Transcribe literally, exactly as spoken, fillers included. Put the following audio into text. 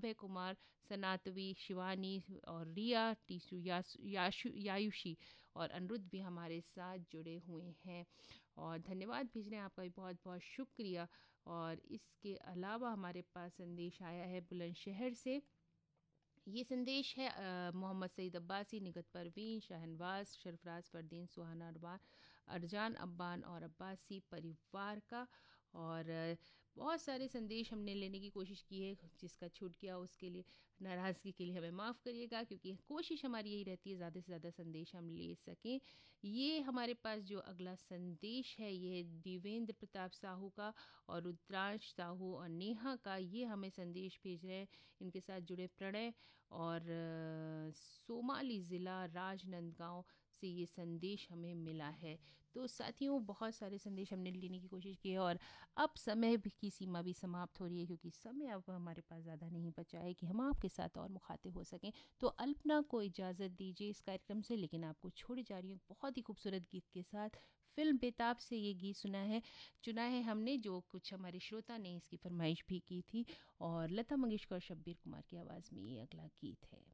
अभय कुमार, सनातवी, शिवानी और रिया, टीसू, यासु याशु यायुषी और अनिरुद्ध भी हमारे साथ जुड़े हुए हैं और धन्यवाद भेज रहे हैं, आपका भी बहुत बहुत शुक्रिया। और इसके अलावा हमारे पास संदेश आया है बुलंदशहर से। ये संदेश है अ, मोहम्मद सईद अब्बासी, निगत परवीन, शाहनवाज, सरफराज, फरदीन, सुहाना, अरबान, अरजान, अब्बान और अब्बासी परिवार का। और अ, बहुत सारे संदेश हमने लेने की कोशिश की है, जिसका छूट गया उसके लिए नाराज़गी के लिए हमें माफ़ करिएगा, क्योंकि कोशिश हमारी यही रहती है ज़्यादा से ज़्यादा संदेश हम ले सकें। ये हमारे पास जो अगला संदेश है ये दिवेंद्र प्रताप साहू का और रुद्रांश साहू और नेहा का, ये हमें संदेश भेज रहे हैं। इनके साथ जुड़े प्रणय और अ, सोमाली ज़िला राजनांदगांव से ये संदेश हमें मिला है। तो साथियों, बहुत सारे संदेश हमने लेने की कोशिश की है और अब समय भी की सीमा भी समाप्त हो रही है, क्योंकि समय अब हमारे पास ज़्यादा नहीं बचा है कि हम आपके साथ और मुखातिब हो सकें। तो अल्पना को इजाज़त दीजिए इस कार्यक्रम से, लेकिन आपको छोड़ी जा रही हूँ बहुत ही खूबसूरत गीत के साथ। फिल्म बेताब से ये गीत सुना है चुना है हमने, जो कुछ हमारे श्रोता ने इसकी फरमाइश भी की थी, और लता मंगेशकर और शब्बीर कुमार की आवाज़ में ये अगला गीत है।